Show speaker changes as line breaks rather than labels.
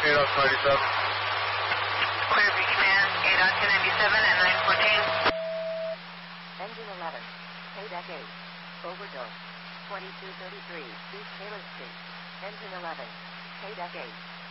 8 out 97.
Clearview Command, 8 out 297 at 914.
Engine 11, Paydeck 8, overdose, 2233 East Taylor Street. Engine 11, Paydeck 8.